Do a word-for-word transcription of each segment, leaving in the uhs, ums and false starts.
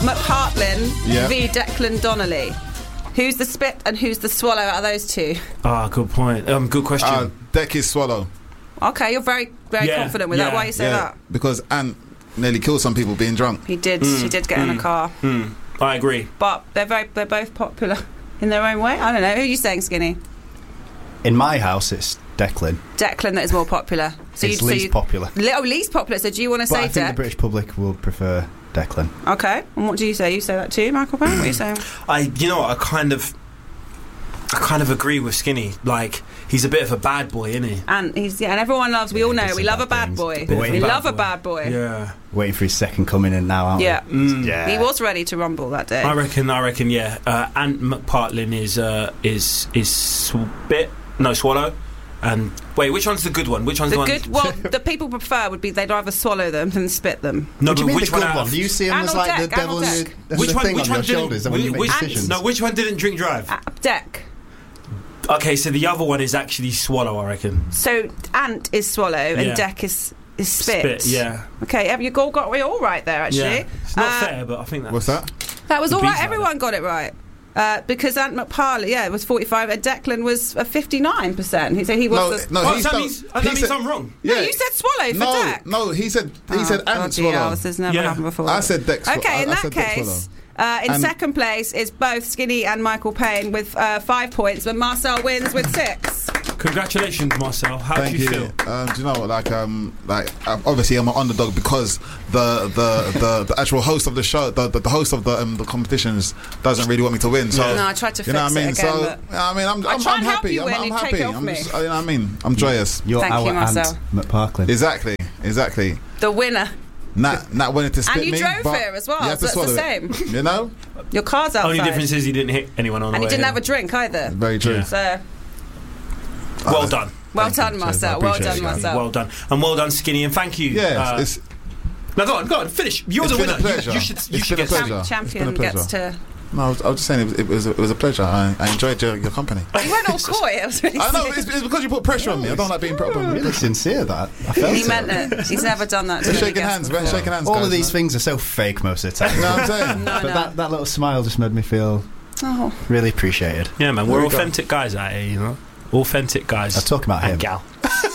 McPartlin Yeah. v Declan Donnelly. Who's the spit and who's the swallow out of those two? Ah, good point. Um, good question. Uh, Deck is swallow. Okay, you're very, very Yeah, confident with yeah, that. Why you say Yeah, that? because Ant nearly killed some people being drunk. He did. Mm, He did get in a mm. car, Hmm. I agree. but they're very, they're both popular in their own way. I don't know. Who are you saying, Skinny? In my house, it's Declan. Declan, that is more popular. So It's you, least so you, popular. li- oh, least popular. So do you want to But say I think Deck? the British public will prefer Declan. Okay. And what do you say? You say that too, Michael Payne? What are you saying? I, you know what? I kind of, I kind of agree with Skinny. Like, he's a bit of a bad boy, isn't he? And he's yeah, and everyone loves. We all know It's we some love a bad bad things. boy. Bit of We a bad love a boy. bad boy. Yeah. Waiting for his second coming in now, aren't Yeah. Mm. we? Yeah. He was ready to rumble that day. I reckon. I reckon. Yeah. Uh, Ant McPartlin is uh, is is spit. No, swallow. And wait, which one's the good one? Which one's the, The one? good, well, the people prefer would be they'd rather swallow them than spit them. No, What do you but mean which the good out one? of- Do you see him Anal as like Deck, the devil Anal in Deck. the, Which the one? thing Which on one your didn't? shoulders when you make which, decisions? no, which one didn't drink drive? Uh, Deck. Okay, so the other one is actually swallow. I reckon. So Ant is swallow and Yeah. Deck is is spit. Spit. Yeah. Okay, have you all got it all right there? Actually, Yeah. It's not Uh, fair, but I think that's What's that? that was The all bees right. like Everyone got it right. Uh, because Ant McPartlin, yeah, was forty-five, and Declan was uh, fifty-nine percent. He said he No, was. the, no, Oh, he's that no, means, oh, he that means said- I'm wrong. no, Yeah. you said swallow for no, Deck. no, he said he Oh, said Ant bloody swallow. hell, this has never Yeah. happened before. I said Deck. swa- Okay, I, in I that said Deck swallow. case, uh, in And- second place is both Skinny and Michael Payne with uh, five points, but Marcel wins with six. Congratulations, Marcel. How Thank do you, you. feel? Um, do you know what? Like, um, like uh, obviously I'm an underdog because the the, the, the actual host of the show, the, the, the host of the um, the competitions, doesn't really want me to win. So Yeah. No, I tried to you know fix what I mean. it again, so but- yeah, I mean, I'm I I'm, try I'm and help happy. you I'm, win, I'm you take happy. it off I'm me. just, you know what I mean. I'm joyous. You're Thank our you, Marcel. Ant McPartlin. Exactly. Exactly. The winner. Not not wanting to spit And you me, drove but here as well, You have to so it's the swallow it. same. You know. Your car's outside. Only difference is he didn't hit anyone on the and way he didn't in. have a drink either. Very true. Yeah. So, Well Uh, done. well Thank you, done, cheers, I Marcel. Well appreciate done, it, guys. Marcel. Well done. And well done, Skinny. And thank you. Yeah. Uh, it's, no, go on, go on, finish. You're It's the been a winner. You- pleasure. You, should. You It's should been a get. pleasure. Champ- It's been a champion gets pleasure. to. no, I was, I was just saying it was, it was, a, it was a pleasure. I, I enjoyed your, your company. You went all coy. It was really I know sweet. it's, it's because you put pressure on me. I don't like being put up on me. Really sincere, that. I felt He it. meant it. He's never done that. to We're any shaking guest hands. We're before. shaking hands. All guys, of these man. things are so fake most of the time. You know what I'm saying? No, But no. that, that little smile just made me feel Oh. really appreciated. Yeah, man. There We're we go. authentic guys out here, you know. Authentic guys. I'm talking about and him. gal.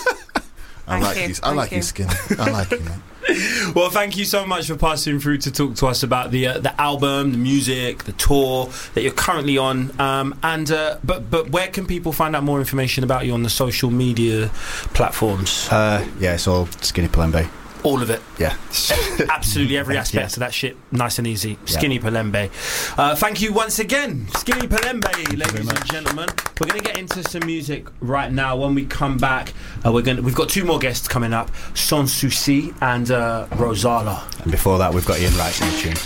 I Thank like you, you. I thank like you. you, Skin. I like you, man. Well, thank you so much for passing through to talk to us about the uh, the album, the music, the tour that you're currently on. Um, and uh, but but where can people find out more information about you on the social media platforms? Uh, yeah, it's all Skinny Palembe. All of it. Yeah. Absolutely every aspect Yeah. of that shit, nice and easy. Yeah. Skinny Palembe. Uh, thank you once again, Skinny Palembe, ladies very and much. gentlemen. We're going to get into some music right now. When we come back, uh, we're going. We've got two more guests coming up: Sans Souci and uh, Rosala. And before that, we've got Ian Wright's new tune.